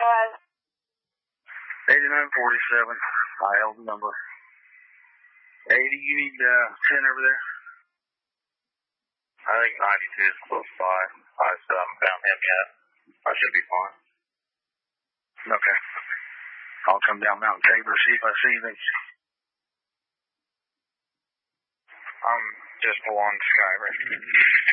8947. I held the number. 80, you need 10 over there? I think 92 is close by. I still haven't found him yet. I should be fine. Okay. I'll come down Mountain Tabor, see if I see anything. I'm just below Sky right